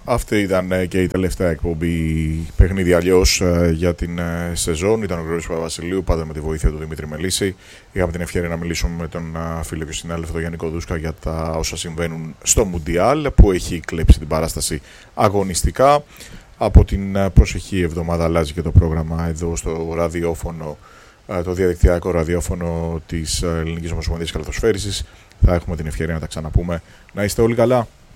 Αυτή ήταν και η τελευταία εκπομπή παιχνίδι αλλιώς για την σεζόν. Ήταν ο Γρηγόρης Παπαβασιλείου, πάντα με τη βοήθεια του Δημήτρη Μελίση. Είχαμε την ευκαιρία να μιλήσουμε με τον φίλο και συνάδελφο τον Γιάννη Κοδούσκα για τα όσα συμβαίνουν στο Μουντιάλ, που έχει κλέψει την παράσταση αγωνιστικά. Από την προσεχή εβδομάδα αλλάζει και το πρόγραμμα εδώ στο ραδιόφωνο, το διαδικτυακό ραδιόφωνο της Ελληνικής Ομοσπονδίας Καλαθοσφαίρισης. Θα έχουμε την ευκαιρία να τα ξαναπούμε. Να είστε όλοι καλά.